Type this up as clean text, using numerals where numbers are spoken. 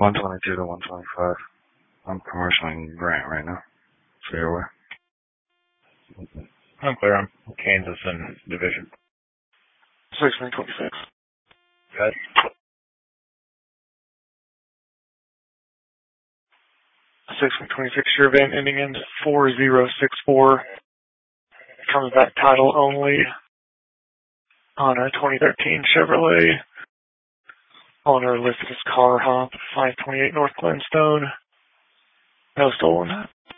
122 to 125. I'm commercialing Grant right now. So you're aware. I'm clear. I'm Kansas and Division. 1626. Good. 1626 Chevy ending in 4064. Comes back title only on a 2013 Chevrolet. Owner listed as Car Hop, 528 North Glenstone. No stolen.